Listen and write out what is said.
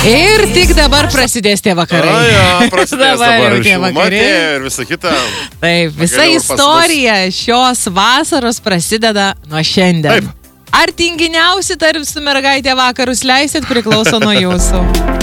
Ir tik dabar prasidės tie vakarai. Prasidės dabar šilumą ir visa kita. Taip, visa istorija šios vasaros prasideda nuo šiandien. Taip. Ar tinginiausi tarp su mergaitė vakarus leisit, priklauso nuo jūsų.